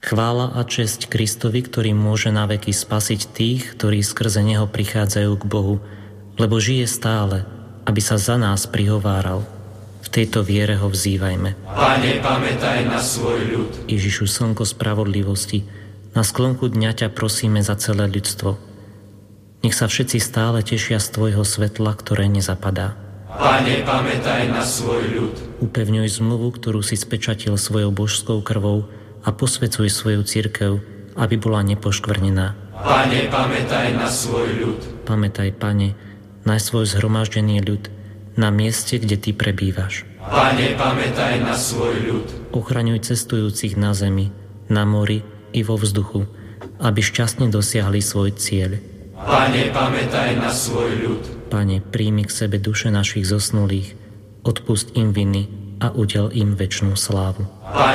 Chvála a česť Kristovi, ktorý môže naveky spasiť tých, ktorí skrze Neho prichádzajú k Bohu, lebo žije stále, aby sa za nás prihováral. V tejto viere ho vzývajme. Pane, pamätaj na svoj ľud. Ježišu, slnko spravodlivosti, na sklonku dňa ťa prosíme za celé ľudstvo. Nech sa všetci stále tešia z Tvojho svetla, ktoré nezapadá. Pane, pamätaj na svoj ľud. Upevňuj zmluvu, ktorú si spečatil svojou božskou krvou, a posväcuj svoju cirkev, aby bola nepoškvrnená. Pane, pamätaj na svoj ľud. Pamätaj, Pane, na svoj zhromaždený ľud, na mieste, kde Ty prebývaš. Pane, pamätaj na svoj ľud. Ochraňuj cestujúcich na zemi, na mori i vo vzduchu, aby šťastne dosiahli svoj cieľ. Pane, pamätaj na svoj ľud. Pane, príjmi k sebe duše našich zosnulých, odpusť im viny a udel im večnú slávu.